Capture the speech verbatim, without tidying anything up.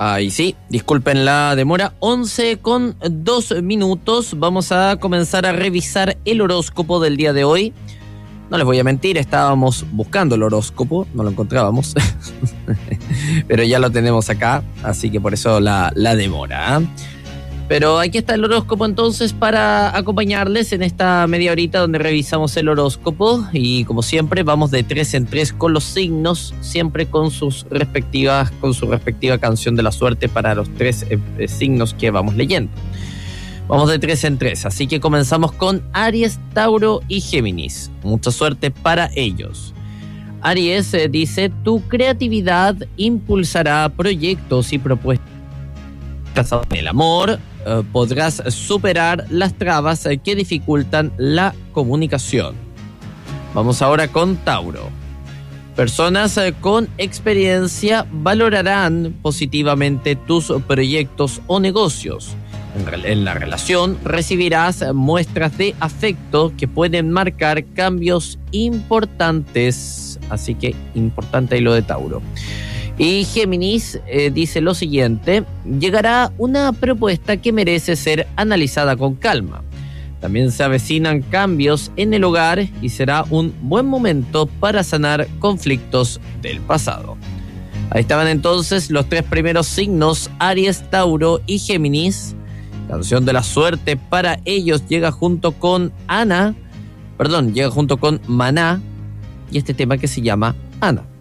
Ahí sí, disculpen la demora, once con dos minutos, vamos a comenzar a revisar el horóscopo del día de hoy. No les voy a mentir, estábamos buscando el horóscopo, no lo encontrábamos, pero ya lo tenemos acá, así que por eso la, la demora, ¿eh? Pero aquí está el horóscopo entonces para acompañarles en esta media horita donde revisamos el horóscopo y como siempre vamos de tres en tres con los signos, siempre con sus respectivas, con su respectiva canción de la suerte para los tres eh, signos que vamos leyendo. Vamos de tres en tres, así que comenzamos con Aries, Tauro y Géminis. Mucha suerte para ellos. Aries eh, dice, tu creatividad impulsará proyectos y propuestas en el amor. Uh, podrás superar las trabas uh, que dificultan la comunicación. Vamos ahora con Tauro. Personas uh, con experiencia valorarán positivamente tus proyectos o negocios. En, en la relación recibirás uh, muestras de afecto que pueden marcar cambios importantes. Así que importante ahí lo de Tauro. Y Géminis eh, dice lo siguiente, llegará una propuesta que merece ser analizada con calma. También se avecinan cambios en el hogar y será un buen momento para sanar conflictos del pasado. Ahí estaban entonces los tres primeros signos, Aries, Tauro y Géminis. Canción de la suerte para ellos llega junto con Ana, perdón, llega junto con Maná y este tema que se llama Ana.